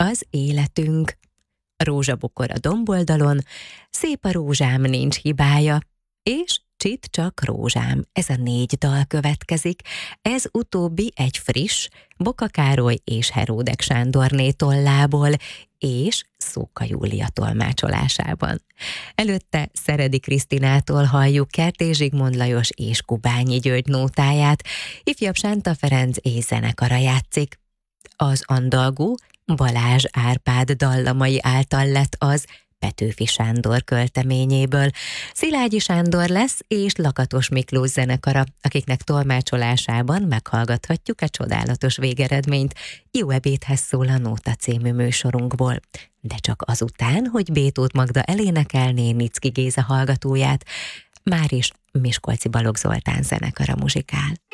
az életünk. Rózsabokor a domboldalon, szép a rózsám, nincs hibája, és Csit csak rózsám. Ez a 4 dal következik, ez utóbbi egy friss, Boka Károly és Heródek Sándorné tollából, és Szóka Júlia tolmácsolásában. Előtte Szeredi Krisztinától halljuk Kertész Zsigmond Lajos és Kubányi György nótáját, ifjabb Sánta Ferenc és zenekara játszik. Az andalgó Balázs Árpád dallamai által lett az Petőfi Sándor költeményéből. Szilágyi Sándor lesz és Lakatos Miklós zenekara, akiknek tolmácsolásában meghallgathatjuk a csodálatos végeredményt. Jó ebédhez szól a Nóta című műsorunkból. De csak azután, hogy Bétót Magda elénekelné Nicki Géza hallgatóját, már is Miskolci Balogh Zoltán zenekara muzsikál.